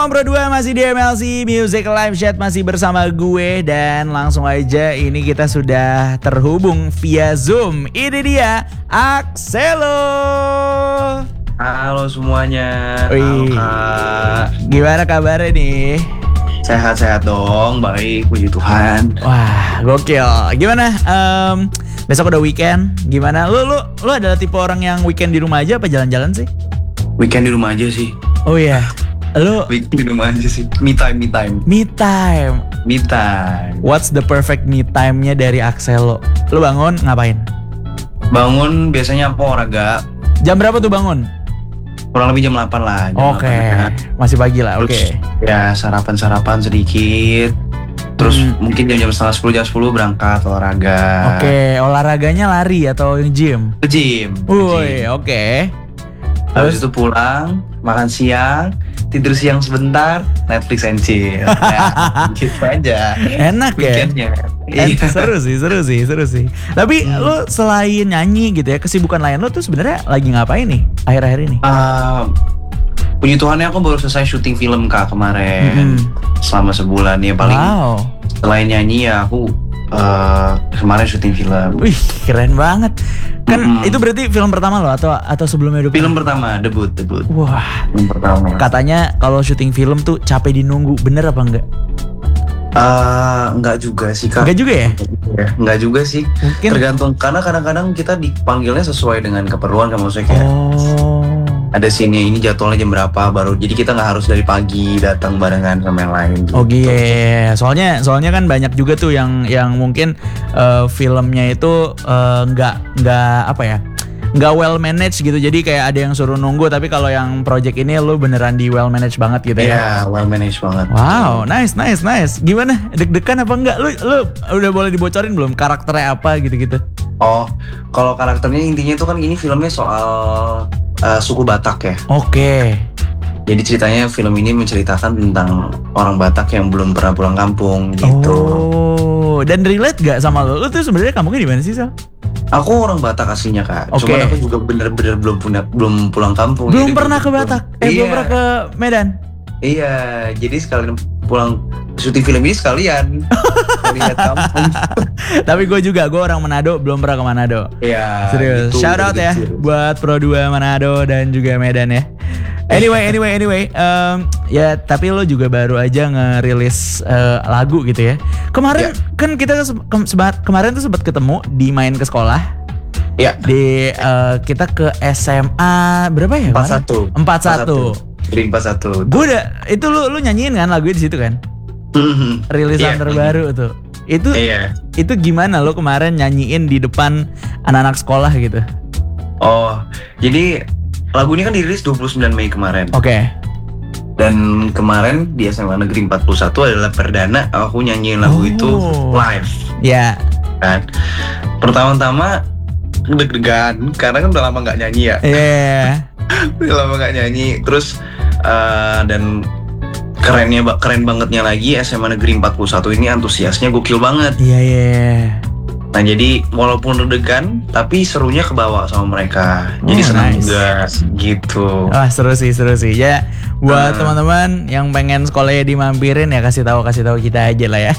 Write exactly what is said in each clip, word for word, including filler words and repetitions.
Teman Pro dua masih di M L C Music Live Chat, masih bersama gue. Dan langsung aja ini kita sudah terhubung via Zoom. Ini dia Axelo. Halo semuanya. Wih. Halo Kak. Gimana kabarnya nih? Sehat-sehat dong, baik, puji Tuhan. Wah, gokil. Gimana? Um, besok udah weekend. Gimana? Lu lu lu adalah tipe orang yang weekend di rumah aja apa jalan-jalan sih? Weekend di rumah aja sih. Oh iya. Lu Weekend di rumah aja sih. Me time, me time. me time. Me time. What's the perfect me time-nya dari Axelo? Lu bangun ngapain? Bangun biasanya aku olahraga. Jam berapa tuh bangun? Kurang lebih jam delapan lah. jam Oke, delapan. masih pagi lah. Terus Oke. ya sarapan-sarapan sedikit. Terus Hmm. mungkin jam-jam setengah sepuluh, jam sepuluh berangkat olahraga. Oke, olahraganya lari atau gym? Ke gym. ke Woi, gym. oke. Habis itu pulang, makan siang, tidur siang sebentar, Netflix and chill. Nah, gitu aja. Enak ya? Weekendnya. Eh, Iya. seru sih, seru sih, seru sih. Tapi lu selain nyanyi gitu ya, kesibukan lain lu tuh sebenarnya lagi ngapain nih akhir-akhir ini? Uh, puji Tuhannya aku baru selesai syuting film Kak kemarin. Mm-mm. Selama sebulan ya paling. Wow. Selain nyanyi ya aku uh, kemarin syuting film. Wih, keren banget. Kan Mm-mm. itu berarti film pertama lo atau atau sebelumnya udah Film pernah? pertama, debut, debut. Wah, Film pertama. katanya kalau syuting film tuh capek dinunggu, bener apa enggak? Uh, enggak juga sih Kak. Enggak juga ya? Enggak juga sih. Mungkin. Tergantung karena kadang-kadang kita dipanggilnya sesuai dengan keperluan kan, maksudnya kayak Oh. ada sini ini jadwalnya jam berapa baru, jadi kita nggak harus dari pagi datang barengan sama yang lain gitu. Oh iya, soalnya soalnya kan banyak juga tuh yang yang mungkin eh, filmnya itu eh, nggak nggak apa ya, nggak well managed gitu. Jadi kayak ada yang suruh nunggu, tapi kalau yang project ini lu beneran di well managed banget gitu Iya, ya. well managed banget. Wow, nice, nice, nice. Gimana? Deg-degan apa enggak? Lu lu udah boleh dibocorin belum karakternya apa gitu-gitu? Oh, kalau karakternya intinya itu kan ini filmnya soal uh, suku Batak ya. Oke. Jadi ceritanya film ini menceritakan tentang orang Batak yang belum pernah pulang kampung gitu. Oh, dan relate gak sama lu? Lu tuh sebenarnya kampungnya di mana sih, Sal? Aku orang Batak aslinya Kak. Oke. Cuman aku juga bener-bener belum punya belum pulang kampung. Belum Jadi pernah ke belum- Batak? Eh, belum Iya. pernah ke Medan? Iya, jadi sekalian pulang syuting film ini sekalian lihat kampung. Tapi gue juga, gue orang Manado, belum pernah ke Manado. Iya. Serius, gitu, shout out ya gitu. buat Pro dua Manado dan juga Medan ya. Anyway, anyway, anyway, um, ya tapi lo juga baru aja ngerilis uh, lagu gitu ya. Kemarin Ya. kan kita se- ke- sebat- kemarin tuh sempat ketemu di main ke sekolah. Ya. Di uh, kita ke S M A berapa ya? empat satu. Empat satu. Jadi empat satu. Gue udah itu lu lu nyanyiin kan lagunya di situ kan? Rilisan Iya. terbaru tuh. Itu Iya. itu gimana lo kemarin nyanyiin di depan anak-anak sekolah gitu? Oh, jadi lagu ini kan dirilis dua puluh sembilan Mei kemarin. Oke. Dan kemarin di S M A Negeri empat puluh satu adalah perdana aku nyanyiin lagu Oh. itu live Ya. kan. Pertama-tama deg-degan karena kan udah lama nggak nyanyi ya. Iya. Udah lama nggak nyanyi. Terus uh, dan kerennya ba- keren bangetnya lagi S M A Negeri empat puluh satu ini antusiasnya gokil banget. Iya, iya. Nah jadi walaupun deg-degan tapi serunya kebawa sama mereka. Jadi Oh, senang nice. juga gitu. Wah, seru sih, seru sih. Ya, buat Hmm. teman-teman yang pengen sekolahnya dimampirin ya kasih tahu kasih tahu kita aja lah ya.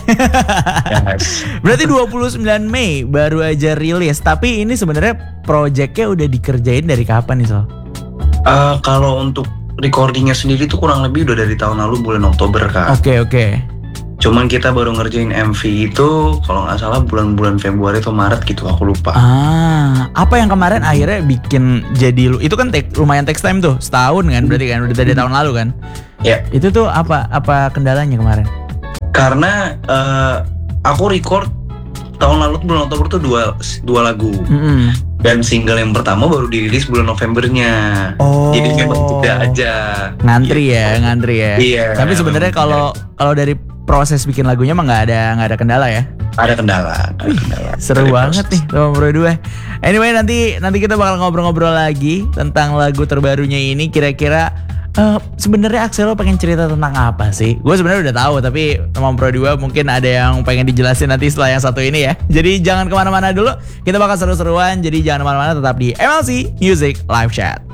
Yes. Berarti dua puluh sembilan Mei baru aja rilis, tapi ini sebenarnya projectnya udah dikerjain dari kapan nih, Sol? Uh, kalau untuk recordingnya sendiri tuh kurang lebih udah dari tahun lalu bulan Oktober Kak. Oke, oke. Cuman kita baru ngerjain M V itu kalau nggak salah bulan-bulan Februari atau Maret gitu, aku lupa. Ah, apa yang kemarin akhirnya bikin jadi lu? Itu kan take, lumayan takes time tuh, setahun kan berarti kan udah dari tahun lalu kan? Ya, Itu tuh apa apa kendalanya kemarin? karena uh, aku record tahun lalu tuh bulan Oktober tuh dua dua lagu. Mm-mm. Dan single yang pertama baru dirilis bulan Novembernya. Oh. Jadi memang tidak aja Ngantri gitu. ya, ngantri ya. Iya. Tapi sebenarnya kalau kalau dari proses bikin lagunya mah nggak ada nggak ada kendala ya. Ada kendala, ada kendala. Seru Dari banget proses. nih teman Pro dua. Anyway, nanti nanti kita bakal ngobrol-ngobrol lagi tentang lagu terbarunya ini. Kira-kira uh, sebenarnya Axelo pengen cerita tentang apa sih? Gue sebenarnya udah tahu, tapi teman Pro dua mungkin ada yang pengen dijelasin nanti setelah yang satu ini ya. Jadi jangan kemana-mana dulu. Kita bakal seru-seruan. Jadi jangan kemana-mana, tetap di M L C Music Live Chat.